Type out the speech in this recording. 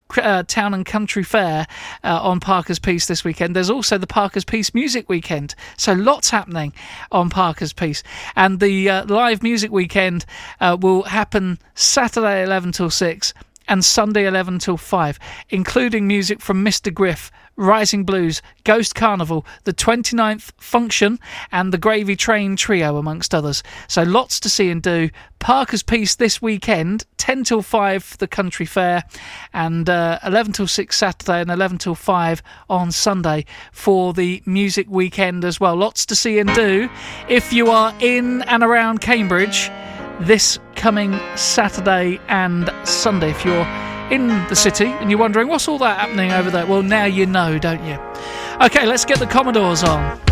Town and Country Fair on Parker's Piece this weekend. There's also the Parker's Piece Music Weekend. So lots happening on Parker's Piece. And the live music weekend will happen Saturday 11 till 6 and Sunday 11 till 5, including music from Mr. Griff, Rising Blues, Ghost Carnival, the 29th Function and the Gravy Train Trio, amongst others. So lots to see and do. Parker's Piece this weekend, 10 till 5 for the Country Fair, and 11 till 6 Saturday and 11 till 5 on Sunday for the music weekend as well. Lots to see and do if you are in and around Cambridge this coming Saturday and Sunday. If you're in the city and you're wondering what's all that happening over there, well, now you know, don't you? Okay, let's get the Commodores on.